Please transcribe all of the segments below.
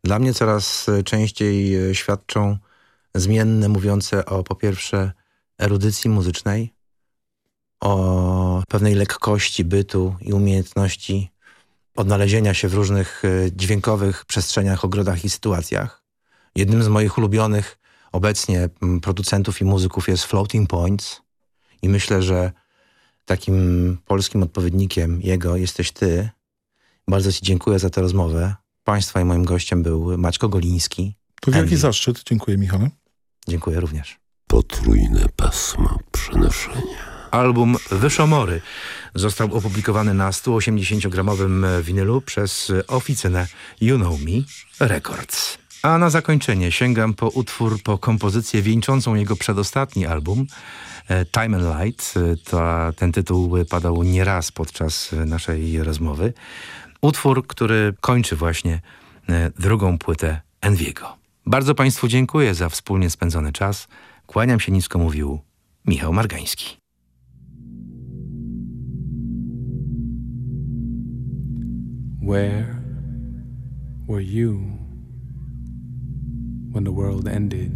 Dla mnie coraz częściej świadczą zmienne mówiące o po pierwsze erudycji muzycznej, o pewnej lekkości bytu i umiejętności odnalezienia się w różnych dźwiękowych przestrzeniach, ogrodach i sytuacjach. Jednym z moich ulubionych obecnie producentów i muzyków jest Floating Points i myślę, że takim polskim odpowiednikiem jego jesteś ty. Bardzo ci dziękuję za tę rozmowę. Państwa i moim gościem był Maćko Goliński. To wielki zaszczyt. Dziękuję, Michale. Dziękuję również. Potrójne pasmo przenoszenia. Album Wyszomory został opublikowany na 180-gramowym winylu przez oficynę You Know Me Records. A na zakończenie sięgam po utwór, po kompozycję wieńczącą jego przedostatni album Time and Light. Ten tytuł padał nieraz podczas naszej rozmowy. Utwór, który kończy właśnie drugą płytę Enviego. Bardzo Państwu dziękuję za wspólnie spędzony czas. Kłaniam się nisko, mówił Michał Margański. Where were you when the world ended?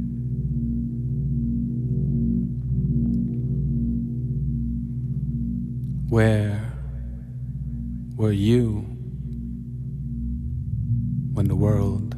Where were you when the world